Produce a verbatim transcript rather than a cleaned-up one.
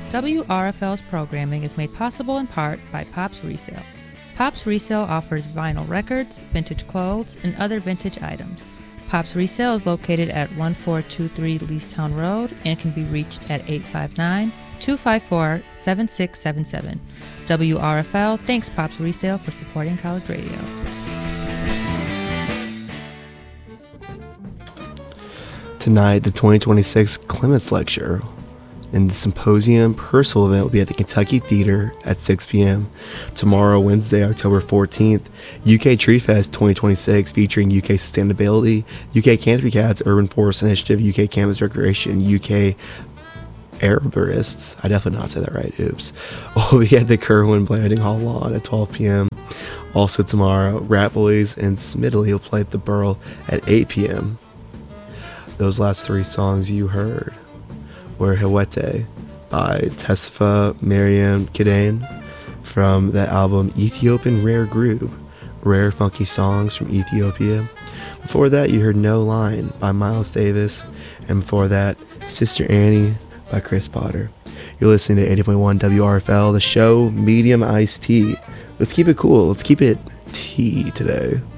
W R F L's programming is made possible in part by Pops Resale. Pops Resale offers vinyl records, vintage clothes, and other vintage items. Pops Resale is located at one four two three Leestown Road and can be reached at eight five nine, two five four, seven six seven seven. W R F L thanks Pops Resale for supporting college radio. Tonight, the twenty twenty-six Clements Lecture and the Symposium Purcell event will be at the Kentucky Theater at six p.m. Tomorrow, Wednesday, October fourteenth, U K Tree Fest twenty twenty-six featuring U K Sustainability, U K Canopy Cats, Urban Forest Initiative, U K Campus Recreation, U K Arborists. I definitely not say that right. Oops. We'll be at the Kerwin Blanding Hall lawn at twelve p.m. Also tomorrow, Rat Boys and Smidley will play at the Burl at eight p.m. Those last three songs you heard were Hewete by Tesfa Mariam Kidane from the album Ethiopian Rare Groove, Rare Funky Songs from Ethiopia. Before that, you heard No Line by Miles Davis, and before that, Sister Annie by Chris Potter. You're listening to eighty point one W R F L, the show Medium Iced Tea. Let's keep it cool. Let's keep it tea today.